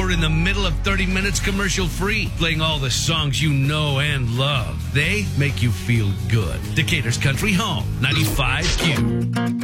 hour in the middle of 30 minutes commercial-free, playing all the songs you know and love. They make you feel good. Decatur's Country Home, 95Q.